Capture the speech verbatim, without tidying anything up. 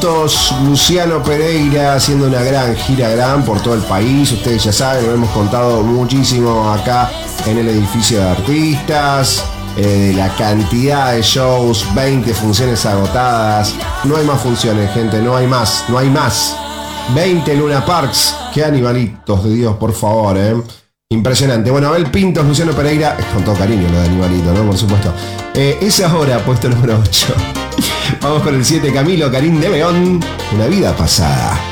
Luciano Pereira haciendo una gran gira gran por todo el país. Ustedes ya saben, lo hemos contado muchísimo acá en el edificio de artistas. Eh, de la cantidad de shows, veinte funciones agotadas. No hay más funciones, gente, no hay más, no hay más. veinte Luna Parks. Qué animalitos de Dios, por favor, eh. Impresionante. Bueno, Abel Pintos, Luciano Pereira, es con todo cariño lo de animalito, ¿no? Por supuesto. Eh, es ahora, puesto número ocho. Vamos con el siete, Camilo Karim de León, Una vida pasada.